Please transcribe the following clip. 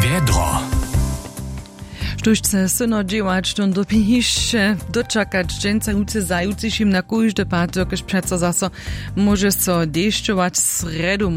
Wiedro. Štuž chce syno dziełać, to dopisze doczekać dżęca ucy zajucyšim na kójże pato, kež přeco zaso może so dešťować sredu.